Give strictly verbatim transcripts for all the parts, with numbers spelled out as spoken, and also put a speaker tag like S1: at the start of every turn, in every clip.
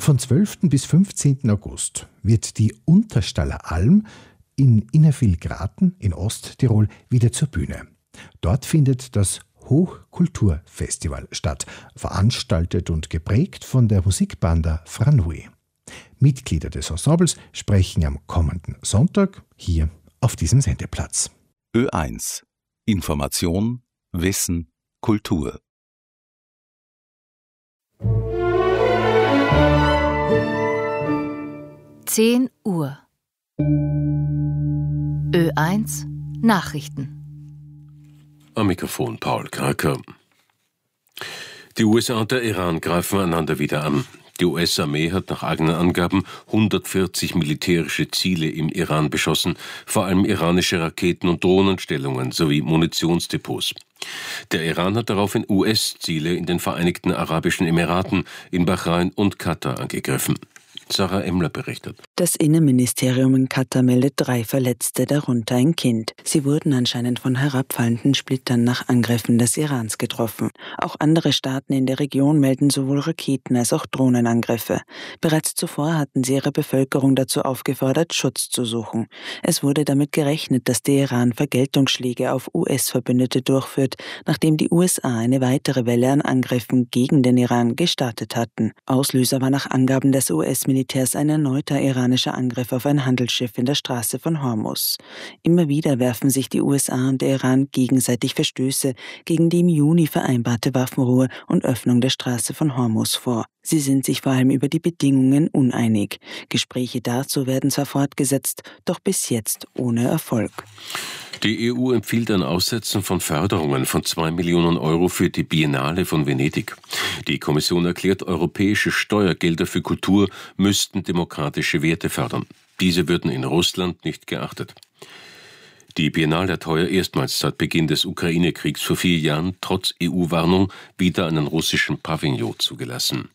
S1: Von zwölften bis fünfzehnten August wird die Unterstaller Alm in Innerville-Graten in Osttirol wieder zur Bühne. Dort findet das Hochkulturfestival statt, veranstaltet und geprägt von der Musikbanda Franui. Mitglieder des Ensembles sprechen am kommenden Sonntag hier auf diesem Sendeplatz.
S2: Ö eins. Information, Wissen, Kultur.
S3: zehn Uhr. Ö eins Nachrichten.
S4: Am Mikrofon Paul Kraker. Die U S A und der Iran greifen einander wieder an. Die U S-Armee hat nach eigenen Angaben hundertvierzig militärische Ziele im Iran beschossen, vor allem iranische Raketen- und Drohnenstellungen sowie Munitionsdepots. Der Iran hat daraufhin U S-Ziele in den Vereinigten Arabischen Emiraten, in Bahrain und Katar angegriffen. Sarah Emmler berichtet.
S5: Das Innenministerium in Katar meldet drei Verletzte, darunter ein Kind. Sie wurden anscheinend von herabfallenden Splittern nach Angriffen des Irans getroffen. Auch andere Staaten in der Region melden sowohl Raketen- als auch Drohnenangriffe. Bereits zuvor hatten sie ihre Bevölkerung dazu aufgefordert, Schutz zu suchen. Es wurde damit gerechnet, dass der Iran Vergeltungsschläge auf U S-Verbündete durchführt, nachdem die U S A eine weitere Welle an Angriffen gegen den Iran gestartet hatten. Auslöser war nach Angaben des U S-Militärs ein erneuter iranischer Angriff auf ein Handelsschiff in der Straße von Hormuz. Immer wieder werfen sich die U S A und der Iran gegenseitig Verstöße gegen die im Juni vereinbarte Waffenruhe und Öffnung der Straße von Hormuz vor. Sie sind sich vor allem über die Bedingungen uneinig. Gespräche dazu werden zwar fortgesetzt, doch bis jetzt ohne Erfolg.
S4: Die E U empfiehlt ein Aussetzen von Förderungen von zwei Millionen Euro für die Biennale von Venedig. Die Kommission erklärt, europäische Steuergelder für Kultur müssten demokratische Werte fördern. Diese würden in Russland nicht geachtet. Die Biennale hat heuer erstmals seit Beginn des Ukraine-Kriegs vor vier Jahren trotz E U-Warnung wieder einen russischen Pavillon zugelassen.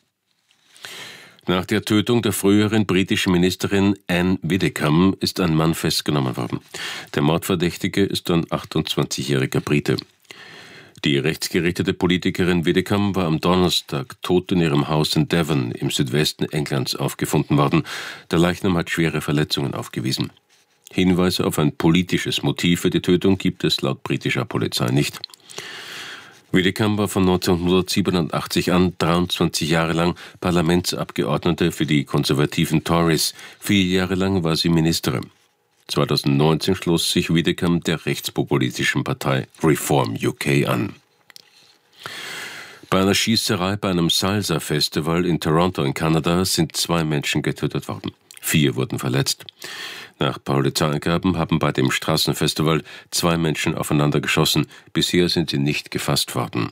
S4: Nach der Tötung der früheren britischen Ministerin Anne Widdecombe ist ein Mann festgenommen worden. Der Mordverdächtige ist ein achtundzwanzigjähriger Brite. Die rechtsgerichtete Politikerin Widdecombe war am Donnerstag tot in ihrem Haus in Devon im Südwesten Englands aufgefunden worden. Der Leichnam hat schwere Verletzungen aufgewiesen. Hinweise auf ein politisches Motiv für die Tötung gibt es laut britischer Polizei nicht. Widdecombe war von neunzehnhundertsiebenundachtzig an dreiundzwanzig Jahre lang Parlamentsabgeordnete für die konservativen Tories. Vier Jahre lang war sie Ministerin. zweitausendneunzehn schloss sich Widdecombe der rechtspopulistischen Partei Reform U K an. Bei einer Schießerei bei einem Salsa-Festival in Toronto in Kanada sind zwei Menschen getötet worden. Vier wurden verletzt. Nach Polizeiangaben haben bei dem Straßenfestival zwei Menschen aufeinander geschossen. Bisher sind sie nicht gefasst worden.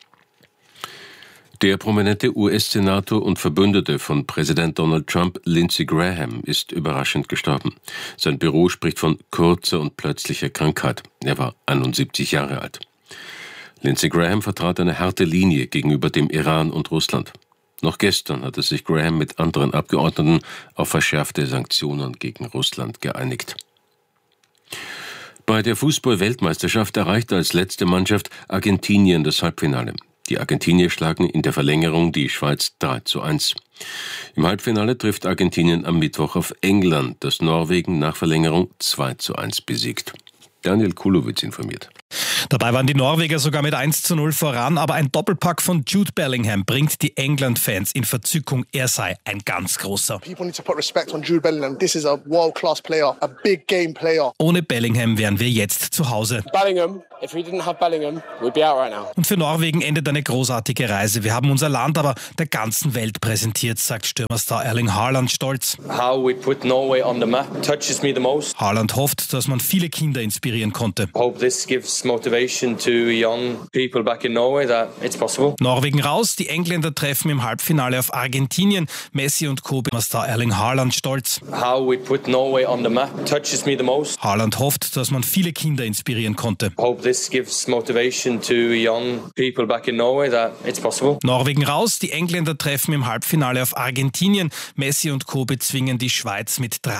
S4: Der prominente U S-Senator und Verbündete von Präsident Donald Trump, Lindsey Graham, ist überraschend gestorben. Sein Büro spricht von kurzer und plötzlicher Krankheit. Er war einundsiebzig Jahre alt. Lindsey Graham vertrat eine harte Linie gegenüber dem Iran und Russland. Noch gestern hatte sich Graham mit anderen Abgeordneten auf verschärfte Sanktionen gegen Russland geeinigt. Bei der Fußball-Weltmeisterschaft erreichte als letzte Mannschaft Argentinien das Halbfinale. Die Argentinier schlagen in der Verlängerung die Schweiz drei zu eins. Im Halbfinale trifft Argentinien am Mittwoch auf England, das Norwegen nach Verlängerung zwei zu eins besiegt. Daniel Kulowitz informiert.
S6: Dabei waren die Norweger sogar mit eins zu null voran, aber ein Doppelpack von Jude Bellingham bringt die England-Fans in Verzückung. Er sei ein ganz großer.
S7: People need to put respect on Jude Bellingham. This is a world-class player, a big game player.
S6: Ohne Bellingham wären wir jetzt zu Hause.
S8: Bellingham, if we didn't have Bellingham, we'd be out right now.
S6: Und für Norwegen endet eine großartige Reise. Wir haben unser Land aber der ganzen Welt präsentiert, sagt Stürmerstar Erling Haaland stolz.
S9: How we put Norway on the map touches me the most.
S6: Haaland hofft, dass man viele Kinder inspirieren konnte.
S9: Hope this gives motivation to young people back in Norway that it's possible.
S6: Norwegen raus, die Engländer treffen im Halbfinale auf Argentinien. Messi und Co. Star Erling Haaland stolz.
S9: How we put Norway on the map touches me the most.
S6: Haaland hofft, dass man viele Kinder inspirieren konnte.
S9: Hope this gives motivation to young people back in Norway that it's possible.
S6: Norwegen raus, die Engländer treffen im Halbfinale auf Argentinien. Messi und Co. bezwingen die Schweiz mit drei